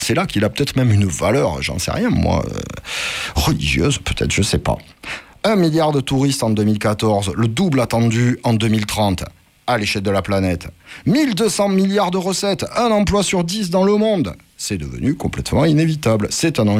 C'est là qu'il a peut-être même une valeur, j'en sais rien, moi, religieuse peut-être, je sais pas. 1 milliard de touristes en 2014, le double attendu en 2030, à l'échelle de la planète. 1200 milliards de recettes, un emploi sur 10 dans le monde. C'est devenu complètement inévitable. C'est un